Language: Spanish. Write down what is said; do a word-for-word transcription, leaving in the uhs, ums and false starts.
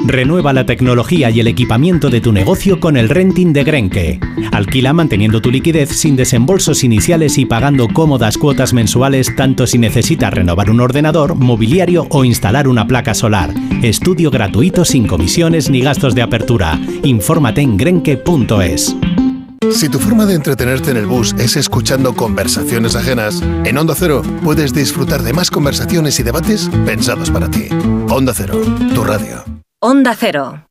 Renueva la tecnología y el equipamiento de tu negocio con el renting de Grenke. Alquila manteniendo tu liquidez sin desembolsos iniciales y pagando cómodas cuotas mensuales tanto si necesitas renovar un ordenador, mobiliario o instalar una placa solar. Estudio gratuito sin comisiones ni gastos de apertura. Infórmate en grenke punto es. Si tu forma de entretenerte en el bus es escuchando conversaciones ajenas, en Onda Cero puedes disfrutar de más conversaciones y debates pensados para ti. Onda Cero, tu radio. Onda Cero.